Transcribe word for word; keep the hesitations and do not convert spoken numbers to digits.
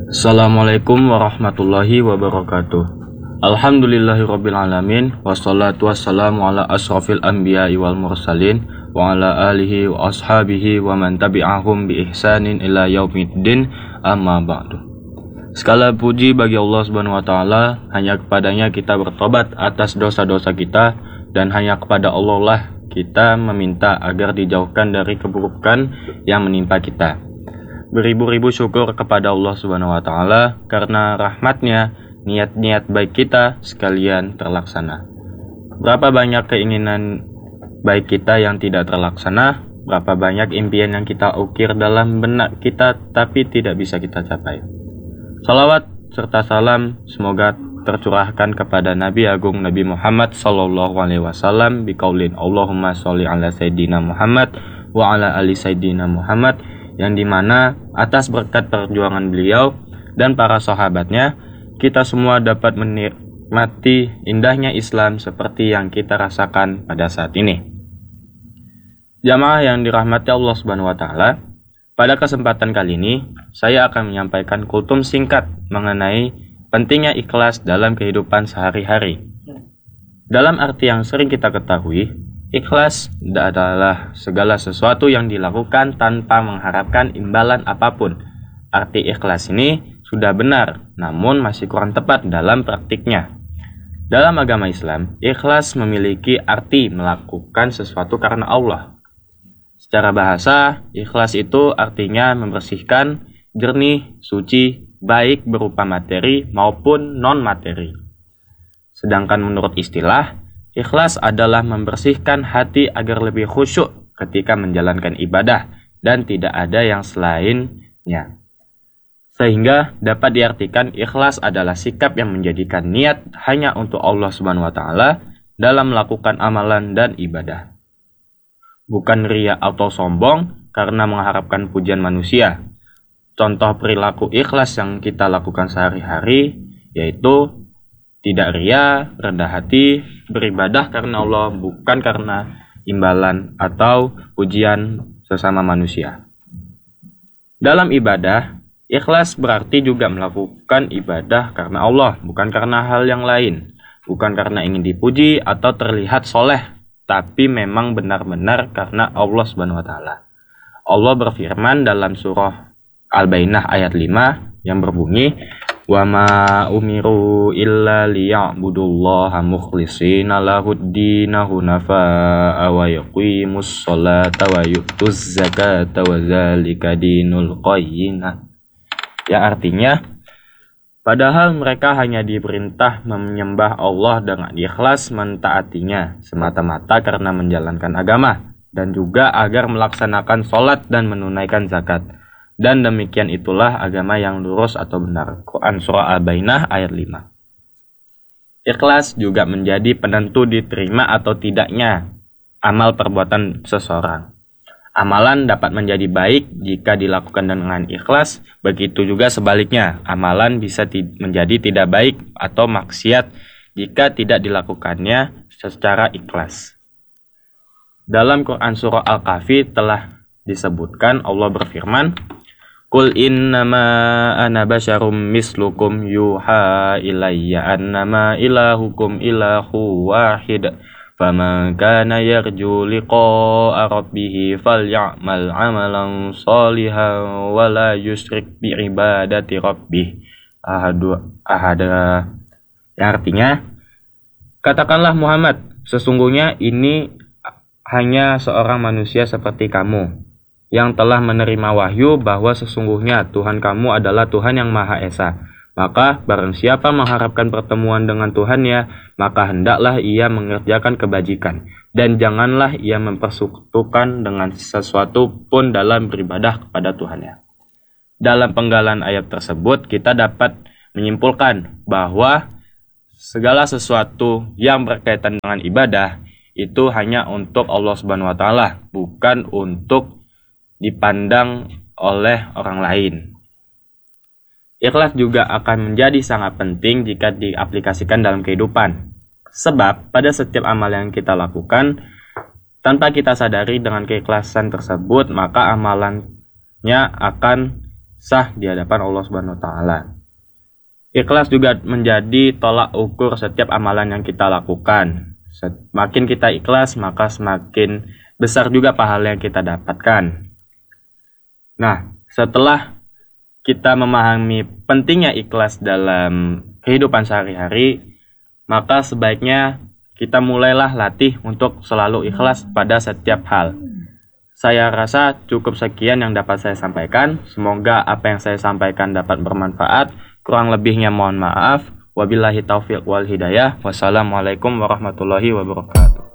Assalamualaikum warahmatullahi wabarakatuh. Alhamdulillahirabbil alamin wassalatu wassalamu ala asrofil anbiya'i wal mursalin wa ala alihi wa ashabihi wa man tabi'ahum bi ihsanin ila yaumiddin, amma ba'du. Segala puji bagi Allah Subhanahu wa taala, hanya kepadanya kita bertobat atas dosa-dosa kita dan hanya kepada Allah lah kita meminta agar dijauhkan dari keburukan yang menimpa kita. Beribu-ribu syukur kepada Allah Subhanahu wa taala karena rahmatnya niat-niat baik kita sekalian terlaksana. Berapa banyak keinginan baik kita yang tidak terlaksana, berapa banyak impian yang kita ukir dalam benak kita tapi tidak bisa kita capai. Salawat serta salam semoga tercurahkan kepada Nabi Agung Nabi Muhammad sallallahu alaihi wasallam biqaulin Allahumma sholli ala sayyidina Muhammad wa ala ali sayyidina Muhammad, yang dimana atas berkat perjuangan beliau dan para sahabatnya kita semua dapat menikmati indahnya Islam seperti yang kita rasakan pada saat ini. Jamaah yang dirahmati Allah Subhanahu wa taala, pada kesempatan kali ini saya akan menyampaikan kultum singkat mengenai pentingnya ikhlas dalam kehidupan sehari-hari. Dalam arti yang sering kita ketahui, ikhlas adalah segala sesuatu yang dilakukan tanpa mengharapkan imbalan apapun. Arti ikhlas ini sudah benar, namun masih kurang tepat dalam praktiknya. Dalam agama Islam, ikhlas memiliki arti melakukan sesuatu karena Allah. Secara bahasa, ikhlas itu artinya membersihkan, jernih, suci, baik berupa materi maupun non-materi. Sedangkan menurut istilah, ikhlas adalah membersihkan hati agar lebih khusyuk ketika menjalankan ibadah dan tidak ada yang selainnya. Sehingga dapat diartikan ikhlas adalah sikap yang menjadikan niat hanya untuk Allah Subhanahu wa taala dalam melakukan amalan dan ibadah. Bukan riya atau sombong karena mengharapkan pujian manusia. Contoh perilaku ikhlas yang kita lakukan sehari-hari yaitu tidak ria, rendah hati, beribadah karena Allah, bukan karena imbalan atau pujian sesama manusia. Dalam ibadah, ikhlas berarti juga melakukan ibadah karena Allah, bukan karena hal yang lain. Bukan karena ingin dipuji atau terlihat soleh, tapi memang benar-benar karena Allah Subhanahu wa taala. Allah berfirman dalam surah Al-Bainah ayat lima yang berbunyi, wa ma umiru illa liya'budullaha mukhlishina lahud-dina hunafa'a wa yuqimus sholata wa yu'tuz zakata wa dzalika dinul qayyimah. Ya, artinya padahal mereka hanya diperintah menyembah Allah dengan ikhlas mentaatinya semata-mata karena menjalankan agama, dan juga agar melaksanakan sholat dan menunaikan zakat. Dan demikian itulah agama yang lurus atau benar. Quran Surah Al-Bainah ayat lima. Ikhlas juga menjadi penentu diterima atau tidaknya amal perbuatan seseorang. Amalan dapat menjadi baik jika dilakukan dengan ikhlas, begitu juga sebaliknya. Amalan bisa ti- menjadi tidak baik atau maksiat jika tidak dilakukannya secara ikhlas. Dalam Quran Surah Al-Kahfi telah disebutkan Allah berfirman, Qul innama ana basyarum mislukum yuha ilayya annama ilahukum ilahu wahid faman kana yarju liqa'a rabbih faly'amal 'amalan shalihan wa la yusyrik bi ibadati rabbih ahadu ahada. Yang artinya, katakanlah Muhammad, sesungguhnya ini hanya seorang manusia seperti kamu yang telah menerima wahyu bahwa sesungguhnya Tuhan kamu adalah Tuhan yang Maha Esa. Maka barang siapa mengharapkan pertemuan dengan Tuhannya, maka hendaklah ia mengerjakan kebajikan, dan janganlah ia mempersekutukan dengan sesuatu pun dalam beribadah kepada Tuhannya. Dalam penggalan ayat tersebut kita dapat menyimpulkan bahwa segala sesuatu yang berkaitan dengan ibadah itu hanya untuk Allah Subhanahu wa taala, bukan untuk dipandang oleh orang lain. Ikhlas juga akan menjadi sangat penting jika diaplikasikan dalam kehidupan. Sebab pada setiap amal yang kita lakukan, tanpa kita sadari dengan keikhlasan tersebut, maka amalannya akan sah di hadapan Allah Subhanahu wa taala. Ikhlas juga menjadi tolak ukur setiap amalan yang kita lakukan. Semakin kita ikhlas, maka semakin besar juga pahala yang kita dapatkan. Nah, setelah kita memahami pentingnya ikhlas dalam kehidupan sehari-hari, maka sebaiknya kita mulailah latih untuk selalu ikhlas pada setiap hal. Saya rasa cukup sekian yang dapat saya sampaikan. Semoga apa yang saya sampaikan dapat bermanfaat. Kurang lebihnya mohon maaf. Wabillahi taufiq wal hidayah. Wassalamualaikum warahmatullahi wabarakatuh.